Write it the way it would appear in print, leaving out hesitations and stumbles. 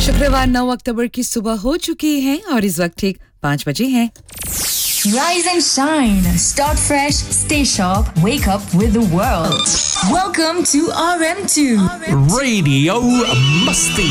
शुक्रवार 9 अक्टूबर की सुबह हो चुकी है और इस वक्त ठीक 5 बजे हैं। Rise and shine. Start fresh. Stay sharp. Wake up with the world. Welcome to RM2. Radio Musti.